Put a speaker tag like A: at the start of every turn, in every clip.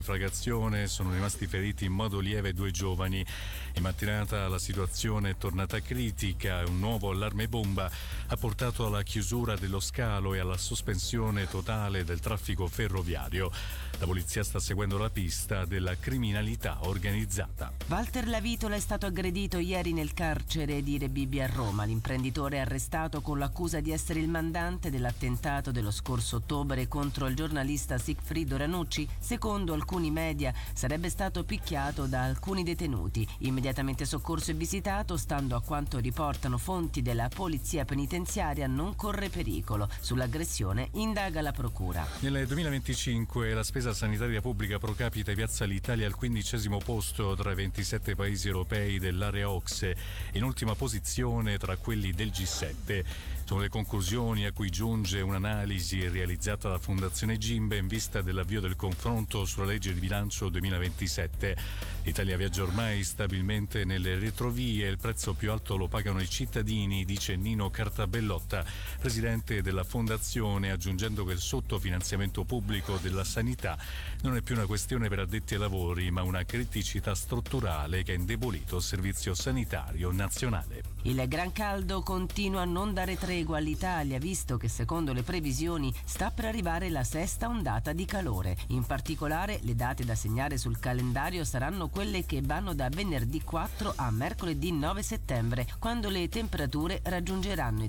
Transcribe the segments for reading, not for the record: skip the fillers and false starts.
A: Naufragazione, sono rimasti feriti in modo lieve 2 giovani. In mattinata la situazione è tornata critica, un nuovo allarme bomba ha portato alla chiusura dello scalo e alla sospensione totale del traffico ferroviario. La polizia sta seguendo la pista della criminalità organizzata.
B: Walter Lavitola è stato aggredito ieri nel carcere di Rebibbia a Roma. L'imprenditore è arrestato con l'accusa di essere il mandante dell'attentato dello scorso ottobre contro il giornalista Sigfrido Ranucci. Secondo alcuni media sarebbe stato picchiato da alcuni detenuti. Immediatamente soccorso e visitato, stando a quanto riportano fonti della polizia penitenziaria, non corre pericolo. Sull'aggressione indaga la procura.
A: Nel 2025 la spesa sanitaria pubblica pro capite piazza l'Italia al 15° posto tra i 27 paesi europei dell'area OCSE, in ultima posizione tra quelli del G7. Sono le conclusioni a cui giunge un'analisi realizzata dalla Fondazione Gimbe in vista dell'avvio del confronto sulla legge di bilancio 2027. L'Italia viaggia ormai stabilmente nelle retrovie, il prezzo più alto lo pagano i cittadini, dice Nino Cartabellotta, presidente della Fondazione, aggiungendo che il sottofinanziamento pubblico della sanità non è più una questione per addetti ai lavori, ma una criticità strutturale che ha indebolito il servizio sanitario nazionale.
B: Il gran caldo continua a non dare tregua all'Italia, visto che secondo le previsioni sta per arrivare la 6ª ondata di calore. In particolare le date da segnare sul calendario saranno quelle che vanno da venerdì 4 a mercoledì 9 settembre, quando le temperature raggiungeranno i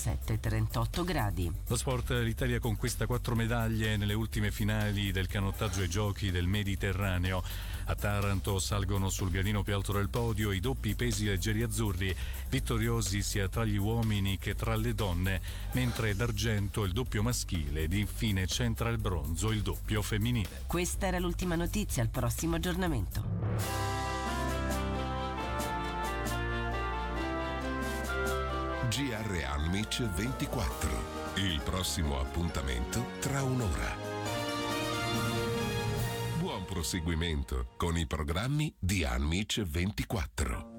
B: 37-38 gradi.
A: Lo sport, l'Italia conquista 4 medaglie nelle ultime finali del canottaggio ai giochi del Mediterraneo. A Taranto salgono sul gradino più alto del podio i doppi pesi leggeri azzurri, vittoriosi sia tra gli uomini che tra le donne, mentre d'argento il doppio maschile ed infine centra il bronzo il doppio femminile.
B: Questa era l'ultima notizia, al prossimo aggiornamento.
C: GR Anmic 24. Il prossimo appuntamento tra un'ora. Buon proseguimento con i programmi di Anmic 24.